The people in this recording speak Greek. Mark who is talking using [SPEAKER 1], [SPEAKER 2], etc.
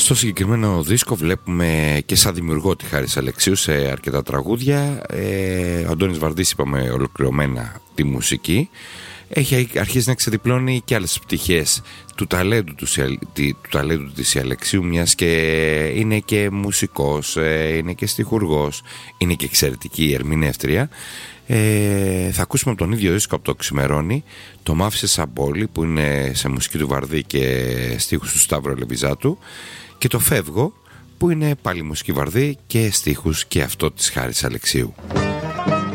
[SPEAKER 1] Στο συγκεκριμένο δίσκο βλέπουμε και σαν δημιουργό τη Χάρης Αλεξίου σε αρκετά τραγούδια. Ο Αντώνης Βαρδής, είπαμε ολοκληρωμένα τη μουσική. Έχει αρχίσει να ξεδιπλώνει και άλλες πτυχές του ταλέντου της Αλεξίου, μιας και είναι και μουσικός, είναι και στιχουργός, είναι και εξαιρετική ερμηνεύτρια. Θα ακούσουμε από τον ίδιο δίσκο, από το Ξημερώνει, το «Μ' άφησες σαν πόλη», που είναι σε μουσική του Βαρδί και στίχους του Σταύρο Λεβιζάτου, και το «Φεύγω», που είναι πάλι μουσική Βαρδί και στίχους και αυτό της Χάρης Αλεξίου.